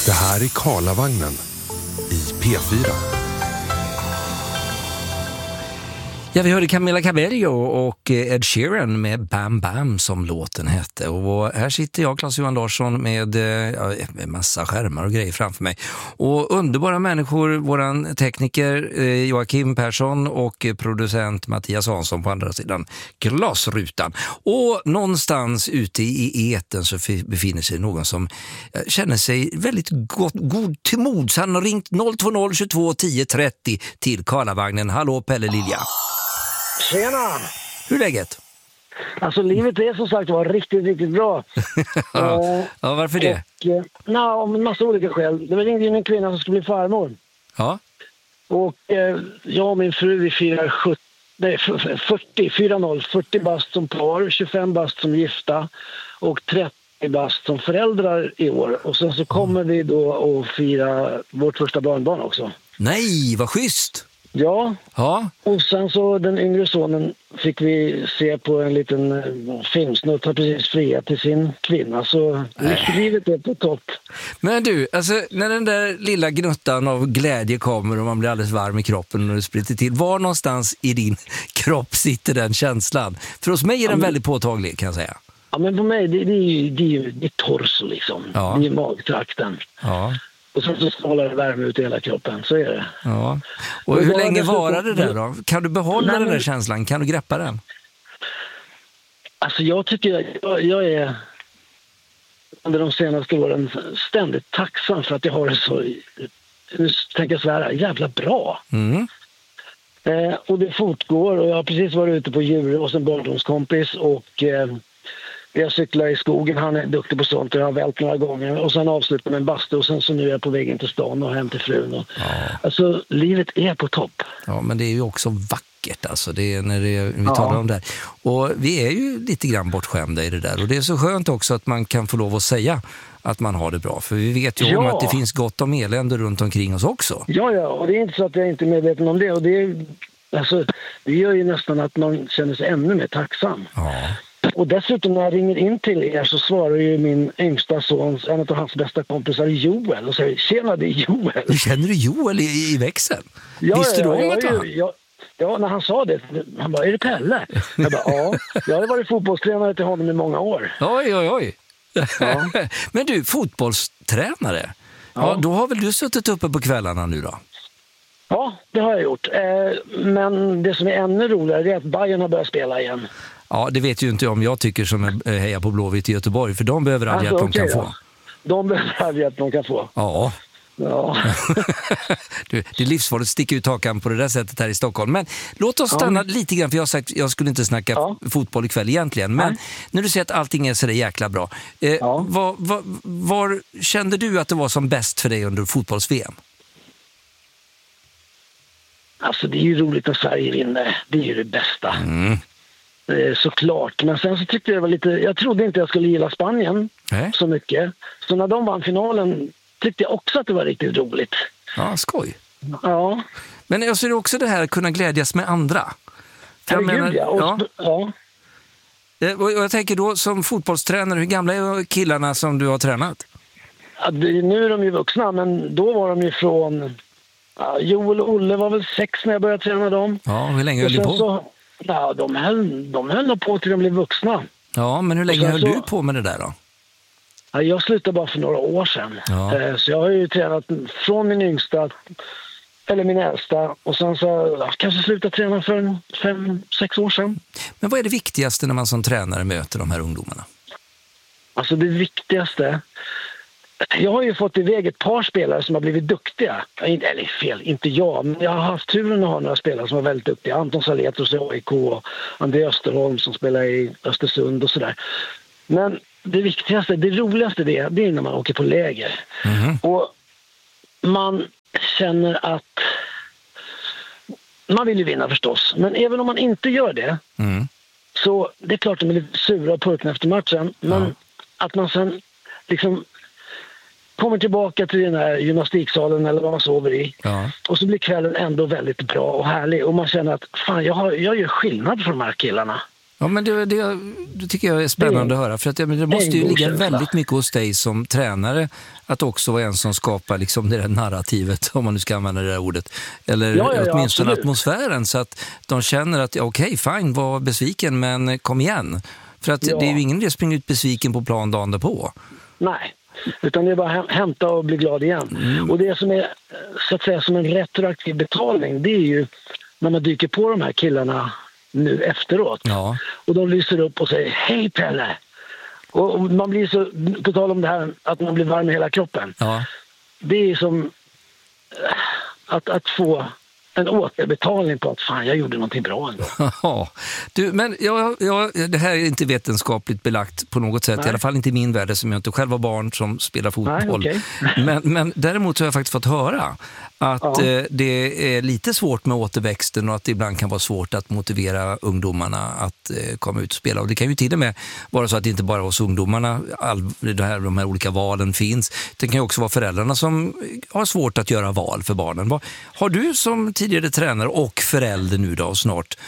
Det här är Karlavagnen i P4. Ja, vi hörde Camila Cabello och Ed Sheeran med Bam Bam som låten hette. Och här sitter jag, Claes-Johan Larsson, med en massa skärmar och grejer framför mig. Och underbara människor, våran tekniker Joakim Persson och producent Mattias Hansson på andra sidan glasrutan. Och någonstans ute i eten så befinner sig någon som känner sig väldigt god till mods. Han har ringt 020 22 10 30 till Karlavagnen. Hallå Pelle Lilja. Tjena! Hur är läget? Alltså livet är som sagt var riktigt, riktigt bra. Ja, varför det? Av en massa olika skäl. Det var ringde in en kvinna som skulle bli farmor. Ja. Och jag och min fru, vi firar 40 bast som par, 25 bast som gifta och 30 bast som föräldrar i år. Och sen så kommer vi då att fira vårt första barnbarn också. Nej, vad schysst! Ja, och sen så den yngre sonen fick vi se på en liten filmsnutt, har precis friat till sin kvinna, så livet är på topp. Men du, alltså när den där lilla gnuttan av glädje kommer och man blir alldeles varm i kroppen och det spritter till, var någonstans i din kropp sitter den känslan? För hos mig är den väldigt påtaglig, kan jag säga. Ja, men på mig, det är torso liksom, det är magtrakten. Ja. Och sen så strålar det värme ut i hela kroppen, så är det. Ja. Och hur länge varar det där då? Kan du behålla den där känslan? Kan du greppa den? Alltså jag tycker jag är under de senaste åren ständigt tacksam för att jag har det så, nu tänker jag svära, jävla bra. Mm. Och det fortgår, och jag har precis varit ute på djur hos en barndomskompis och jag cyklar i skogen, han är duktig på sånt och jag har vält några gånger och sen avslutar med en bastu och sen så nu är jag på vägen till stan och hem till frun. Och, alltså livet är på topp. Ja, men det är ju också vackert alltså, det är när vi talar om det här. Och vi är ju lite grann bortskämda i det där och det är så skönt också att man kan få lov att säga att man har det bra, för vi vet ju om att det finns gott om elände runt omkring oss också. Ja, och det är inte så att jag inte är medveten om det och det gör ju nästan att man känner sig ännu mer tacksam. Ja. Och dessutom när jag ringer in till er så svarar ju min yngsta son, en av hans bästa kompisar, Joel, och säger, tjena, det är Joel. Känner du Joel i växeln? Visste du om att han? Ja, när han sa det, han bara, är det Pelle? Jag bara, ja, jag har varit fotbollstränare till honom i många år. Oj. Ja. Men du, fotbollstränare, då har väl du suttit uppe på kvällarna nu då? Ja, det har jag gjort. Men det som är ännu roligare är att Bayern har börjat spela igen. Ja, det vet ju inte om jag tycker som hejar på Blåvitt i Göteborg, för de behöver all hjälp de kan få. De behöver all hjälp de kan få. Ja. Det är livsfarligt att sticka ut hakan på det där sättet här i Stockholm. Men låt oss stanna lite grann, för jag har sagt jag skulle inte snacka fotboll ikväll egentligen. Men när du säger att allting är så där jäkla bra, var kände du att det var som bäst för dig under fotbolls-VM? Alltså det är ju roligt att Sverige vinner. Det är ju det bästa. Såklart. Men sen så tyckte jag var lite... Jag trodde inte jag skulle gilla Spanien så mycket. Så när de vann finalen tyckte jag också att det var riktigt roligt. Ja, skoj. Ja. Men jag ser också det här att kunna glädjas med andra. Och jag tänker då som fotbollstränare, hur gamla är killarna som du har tränat? Ja, nu är de ju vuxna, men då var de ju från... Joel och Olle var väl 6 när jag började träna dem. Ja, hur länge höll du på? De höll på till de blev vuxna. Ja, men hur länge höll du på med det där då? Ja, jag slutade bara för några år sedan. Ja. Så jag har ju tränat från min yngsta, eller min äldsta, och sen så kanske slutade träna för 5-6 år sedan. Men vad är det viktigaste när man som tränare möter de här ungdomarna? Alltså det viktigaste... Jag har ju fått iväg ett par spelare som har blivit duktiga. Eller fel, inte jag. Men jag har haft turen att ha några spelare som var väldigt duktiga. Anton Saletros i AIK och André Österholm som spelar i Östersund och sådär. Men det viktigaste, det roligaste det är när man åker på läger. Och man känner att man vill ju vinna förstås. Men även om man inte gör det så det är klart att man är lite sura och purkna efter matchen. Men att man sen liksom kommer tillbaka till den här gymnastiksalen eller vad man sover i. Och så blir kvällen ändå väldigt bra och härlig. Och man känner att fan, jag gör skillnad för de här killarna. Ja, men det tycker jag är spännande att höra. För att det måste ju ligga väldigt mycket hos dig som tränare att också vara en som skapar liksom det där narrativet, om man nu ska använda det där ordet. Eller åtminstone absolut. Atmosfären, så att de känner att okej, fine, var besviken, men kom igen. För att det är ju ingen idé att springa ut besviken på plan dagen därpå. Nej, utan det är bara hämta och bli glad igen. Och det som är så att säga som en retroaktiv betalning, det är ju när man dyker på de här killarna nu efteråt. Ja. Och de lyser upp och säger hej Pelle. Och man blir så, på tal om det här att man blir varm i hela kroppen. Ja. Det är som att få en återbetalning på att fan, jag gjorde någonting bra ändå. Ja, du, men det här är inte vetenskapligt belagt på något sätt. Nej. I alla fall inte i min värld, som jag inte själv var barn som spelar fotboll. Nej, okay. men däremot har jag faktiskt fått höra att det är lite svårt med återväxten och att det ibland kan vara svårt att motivera ungdomarna att komma ut och spela. Och det kan ju till och med vara så att det inte bara hos ungdomarna de här olika valen finns. Det kan ju också vara föräldrarna som har svårt att göra val för barnen. Har du som tidigare tränare och förälder nu då snart,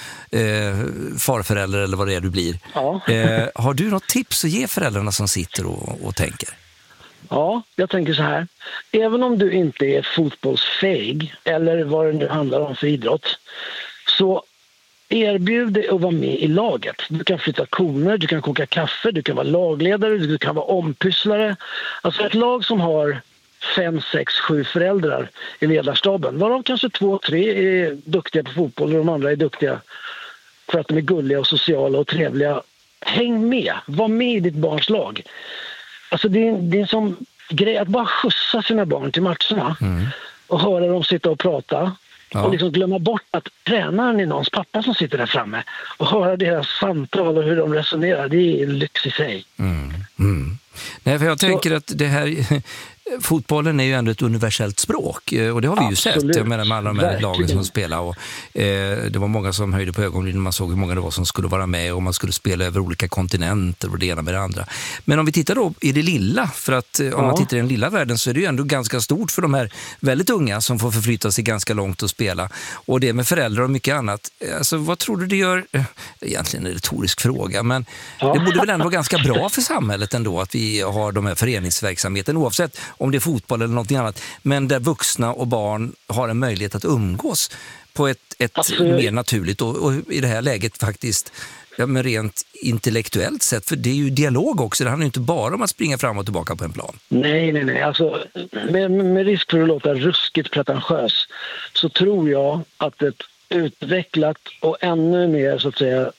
farförälder eller vad det är du blir, har du något tips att ge föräldrarna som sitter och tänker? Ja, jag tänker så här. Även om du inte är fotbollsfähig eller vad det nu handlar om för idrott, så erbjud dig att vara med i laget. Du kan flytta koner, du kan koka kaffe, du kan vara lagledare, du kan vara ompysslare. Alltså ett lag som har 5, 6, 7 föräldrar i ledarstaben, varav kanske 2, 3 är duktiga på fotboll och de andra är duktiga för att de är gulliga och sociala och trevliga. Häng med, var med i ditt barns lag. Alltså det är en sån grej att bara skjutsa sina barn till matcherna och höra dem sitta och prata och liksom glömma bort att tränaren är någons pappa som sitter där framme och höra deras samtal och hur de resonerar. Det är en lyx i sig. Nej, för jag tänker att det här fotbollen är ju ändå ett universellt språk och det har vi ju sett. Jag menar med alla de här lagen som spelar och det var många som höjde på ögonen när man såg hur många det var som skulle vara med och man skulle spela över olika kontinenter och det ena med det andra. Men om vi tittar då i det lilla, för att om man tittar i den lilla världen så är det ju ändå ganska stort för de här väldigt unga som får förflytta sig ganska långt och spela, och det med föräldrar och mycket annat. Alltså vad tror du det gör? Egentligen en retorisk fråga, men det borde väl ändå vara ganska bra för samhället ändå att vi har de här föreningsverksamheten, oavsett om det är fotboll eller något annat, men där vuxna och barn har en möjlighet att umgås på ett mer naturligt och i det här läget faktiskt men rent intellektuellt sett, för det är ju dialog också, det handlar ju inte bara om att springa fram och tillbaka på en plan. Nej, alltså med risk för att låta ruskigt pretentiös så tror jag att ett utvecklat och ännu mer så att säga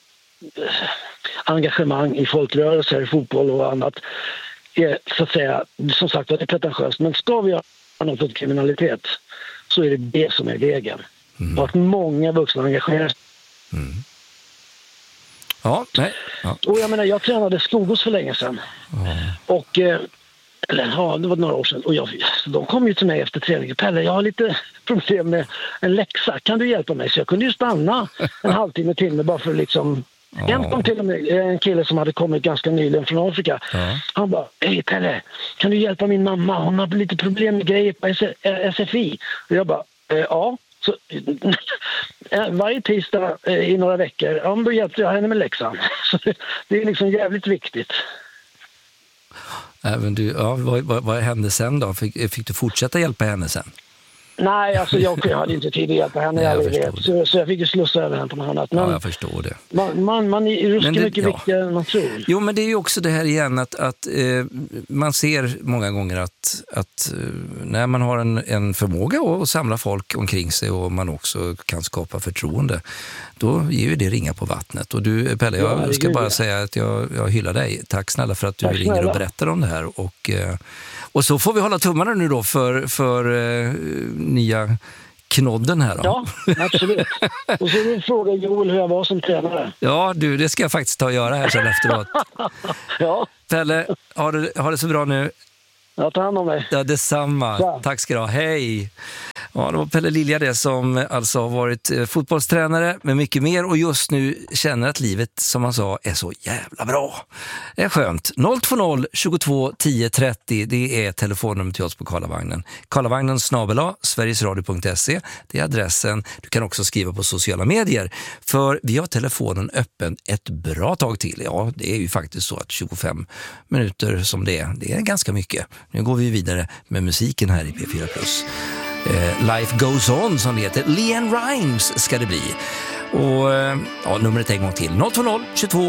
engagemang i folkrörelser, fotboll och annat är så att säga, som sagt, det är pretentiöst, men ska vi göra något åt kriminalitet så är det som är vägen. Och att många vuxna engagerar sig. Och jag menar, jag tränade Skogås för länge sedan. Och det var några år sedan, och de kom ju till mig efter träningen: Pelle, jag har lite problem med en läxa, kan du hjälpa mig? Så jag kunde ju stanna en halvtimme till med bara för liksom. En kom till och med en kille som hade kommit ganska nyligen från Afrika. Han bara: hej Pelle, kan du hjälpa min mamma? Hon har lite problem med grejer på SFI. Och jag bara, så varje tisdag i några veckor, då hjälpte jag henne med läxan. Så det är liksom jävligt viktigt. Även du, vad hände sen då? Fick du fortsätta hjälpa henne sen? Nej, alltså jag hade inte tid att hjälpa henne. Så jag fick ju slussa över henne på något annat. Men jag förstår det. Man är ruskigt mycket viktigare än man tror. Jo, men det är ju också det här igen att man ser många gånger att när man har en förmåga att samla folk omkring sig och man också kan skapa förtroende, då ger ju det ringa på vattnet. Och du, Pelle, jag ska bara säga att jag hyllar dig. Tack snälla för att du ringer och berättar om det här. Och så får vi hålla tummarna nu då för nya knodden här då. Ja, absolut. Och så vill jag fråga Joel hur jag var som tränare. Ja, du, det ska jag faktiskt ta och göra här sen efteråt. Ja. Pelle, har det så bra nu. Jag tar hand om dig. Ja, detsamma. Ja. Tack ska du ha. Hej! Ja, det var Pelle Lilja det som alltså har varit fotbollstränare med mycket mer och just nu känner att livet, som han sa, är så jävla bra. Det är skönt. 020 22 10 30, det är telefonnummer till oss på Karlavagnen. Karlavagnen @sverigesradio.se, det är adressen. Du kan också skriva på sociala medier, för vi har telefonen öppen ett bra tag till. Ja, det är ju faktiskt så att 25 minuter som det är ganska mycket. Nu går vi vidare med musiken här i P4+. Life Goes On som det heter. LeAnn Rimes ska det bli. Och ja, numret en gång till. 020 22